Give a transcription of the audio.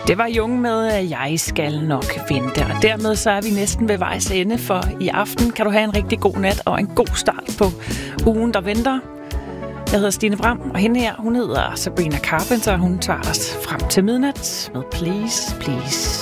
Det var Jung med Jeg skal nok vente, og dermed så er vi næsten ved vejs ende, for i aften kan du have en rigtig god nat og en god start på ugen, der venter. Jeg hedder Stine Bram, og hende her, hun hedder Sabrina Carpenter. Hun tager os frem til midnat med Please, Please.